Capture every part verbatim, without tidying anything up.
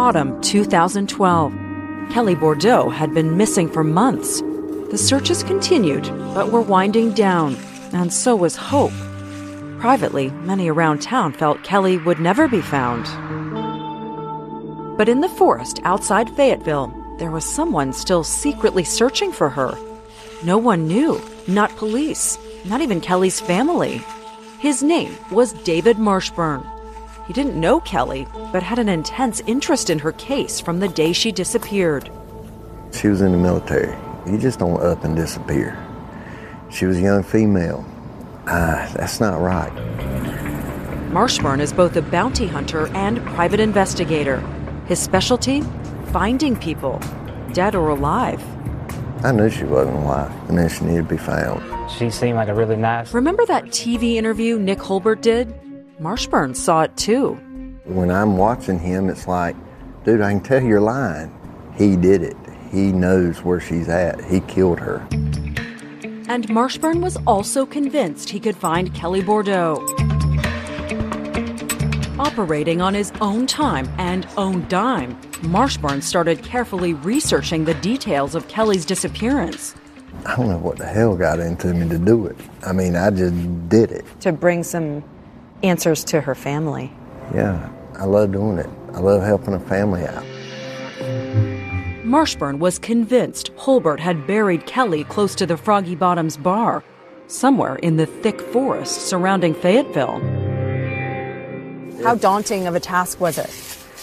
autumn two thousand twelve. Kelly Bordeaux had been missing for months. The searches continued, but were winding down, and so was hope. Privately, many around town felt Kelly would never be found. But in the forest outside Fayetteville, there was someone still secretly searching for her. No one knew, not police, not even Kelly's family. His name was David Marshburn. He didn't know Kelly, but had an intense interest in her case from the day she disappeared. She was in the military. You just don't up and disappear. She was a young female. Ah, uh, that's not right. Marshburn is both a bounty hunter and private investigator. His specialty? Finding people, dead or alive. I knew she wasn't alive, and then she needed to be found. She seemed like a really nice... Remember that T V interview Nick Holbert did? Marshburn saw it too. When I'm watching him, it's like, dude, I can tell you're lying. He did it. He knows where she's at. He killed her. And Marshburn was also convinced he could find Kelly Bordeaux. Operating on his own time and own dime, Marshburn started carefully researching the details of Kelly's disappearance. I don't know what the hell got into me to do it. I mean, I just did it. To bring some answers to her family. Yeah, I love doing it. I love helping a family out. Marshburn was convinced Holbert had buried Kelly close to the Froggy Bottoms bar, somewhere in the thick forest surrounding Fayetteville. How daunting of a task was it?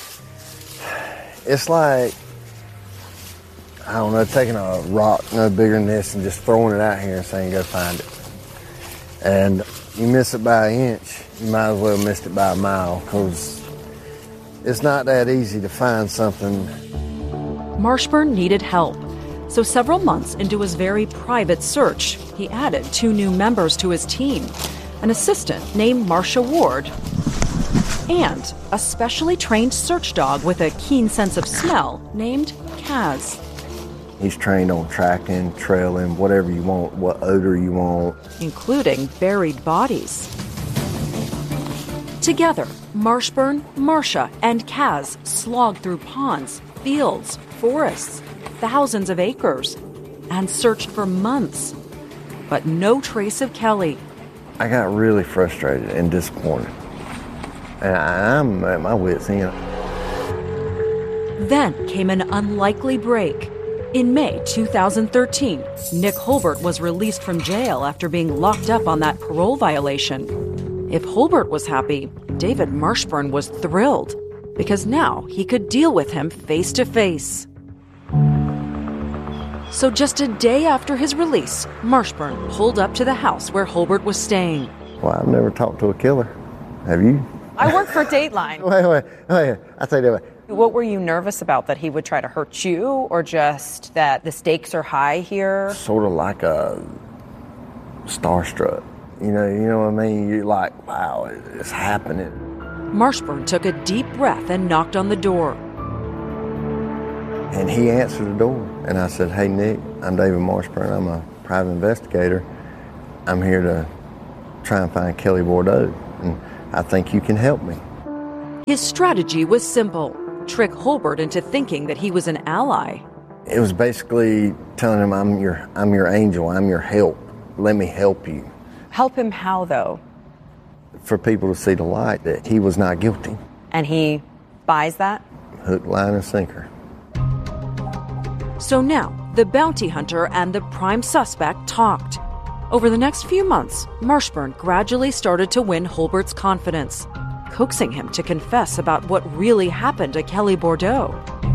It's like, I don't know, taking a rock no bigger than this and just throwing it out here and saying, go find it. And you miss it by an inch, you might as well have missed it by a mile, because it's not that easy to find something. Marshburn needed help, so several months into his very private search, he added two new members to his team, an assistant named Marcia Ward, and a specially trained search dog with a keen sense of smell named Kaz. He's trained on tracking, trailing, whatever you want, what odor you want. Including buried bodies. Together, Marshburn, Marcia, and Kaz slogged through ponds, fields, forests, thousands of acres, and searched for months. But no trace of Kelly. I got really frustrated and disappointed. And I'm at my wits' end. Then came an unlikely break. In May two thousand thirteen, Nick Holbert was released from jail after being locked up on that parole violation. If Holbert was happy, David Marshburn was thrilled, because now he could deal with him face to face. So just a day after his release, Marshburn pulled up to the house where Holbert was staying. Well, I've never talked to a killer. Have you? I work for Dateline. wait, wait, wait. I'll tell you that. What were you nervous about? That he would try to hurt you, or just that the stakes are high here? Sort of like a starstruck. You know, you know what I mean? You're like, wow, it's happening. Marshburn took a deep breath and knocked on the door. And he answered the door. And I said, hey, Nick, I'm David Marshburn. I'm a private investigator. I'm here to try and find Kelly Bordeaux. And I think you can help me. His strategy was simple. Trick Holbert into thinking that he was an ally. It was basically telling him, I'm your, I'm your angel. I'm your help. Let me help you. Help him how, though? For people to see the light that he was not guilty. And he buys that? Hook, line, and sinker. So now, the bounty hunter and the prime suspect talked. Over the next few months, Marshburn gradually started to win Holbert's confidence, coaxing him to confess about what really happened to Kelly Bordeaux.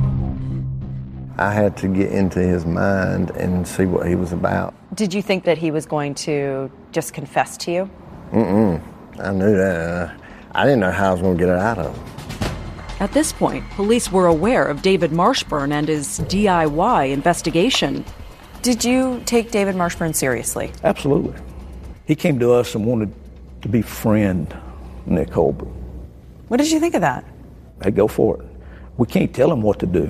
I had to get into his mind and see what he was about. Did you think that he was going to just confess to you? Mm-mm. I knew that. I didn't know how I was going to get it out of him. At this point, police were aware of David Marshburn and his D I Y investigation. Did you take David Marshburn seriously? Absolutely. He came to us and wanted to befriend Nick Holbert. What did you think of that? Hey, go for it. We can't tell him what to do.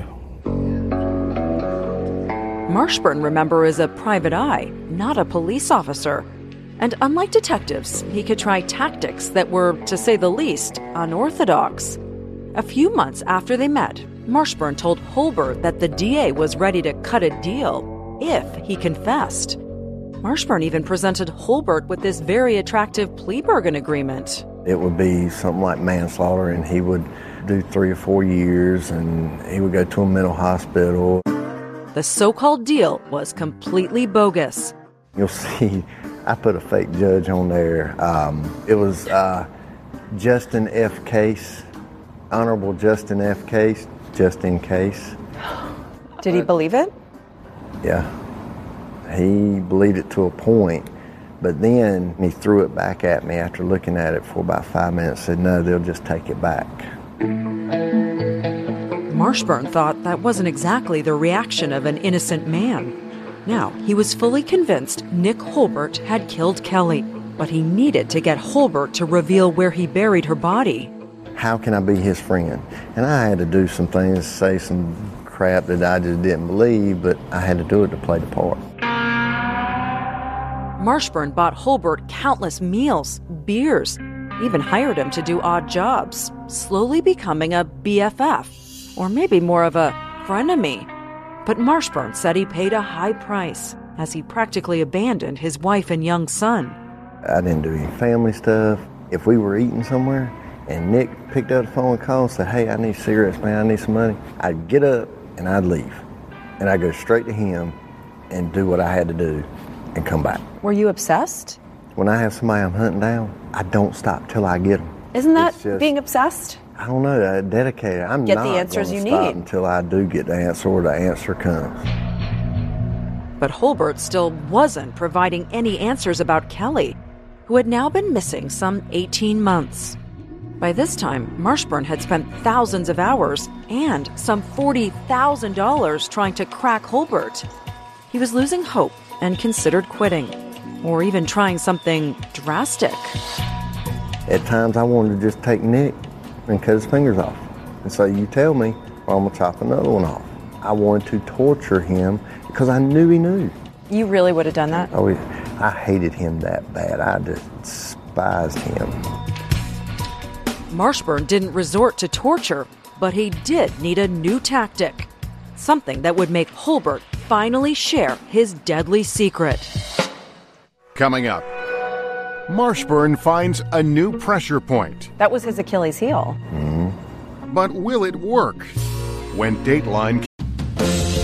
Marshburn, remember, is a private eye, not a police officer. And unlike detectives, he could try tactics that were, to say the least, unorthodox. A few months after they met, Marshburn told Holbert that the D A was ready to cut a deal if he confessed. Marshburn even presented Holbert with this very attractive plea bargain agreement. It would be something like manslaughter, and he would do three or four years, and he would go to a mental hospital. The so-called deal was completely bogus. You'll see, I put a fake judge on there. Um, it was uh, Justin F. Case, Honorable Justin F. Case, just in case. Did he believe it? Yeah. He believed it to a point, but then he threw it back at me after looking at it for about five minutes, said, no, they'll just take it back. Marshburn thought that wasn't exactly the reaction of an innocent man. Now, he was fully convinced Nick Holbert had killed Kelly, but he needed to get Holbert to reveal where he buried her body. How can I be his friend? And I had to do some things, say some crap that I just didn't believe, but I had to do it to play the part. Marshburn bought Holbert countless meals, beers, even hired him to do odd jobs, slowly becoming a B F F, or maybe more of a frenemy. But Marshburn said he paid a high price, as he practically abandoned his wife and young son. I didn't do any family stuff. If we were eating somewhere and Nick picked up the phone and called and said, hey, I need cigarettes, man, I need some money, I'd get up and I'd leave. And I'd go straight to him and do what I had to do and come back. Were you obsessed? When I have somebody I'm hunting down, I don't stop till I get them. Isn't that just, being obsessed? I don't know, I dedicated. I'm get not the answers gonna you stop need until I do get the answer or the answer comes. But Holbert still wasn't providing any answers about Kelly, who had now been missing some eighteen months. By this time, Marshburn had spent thousands of hours and some forty thousand dollars trying to crack Holbert. He was losing hope and considered quitting, or even trying something drastic. At times I wanted to just take Nick and cut his fingers off and say, you tell me, or I'm going to chop another one off. I wanted to torture him because I knew he knew. You really would have done that? Oh, I hated him that bad. I just despised him. Marshburn didn't resort to torture, but he did need a new tactic. Something that would make Holbert finally share his deadly secret. Coming up, Marshburn finds a new pressure point. That was his Achilles heel. Mm-hmm. But will it work? When Dateline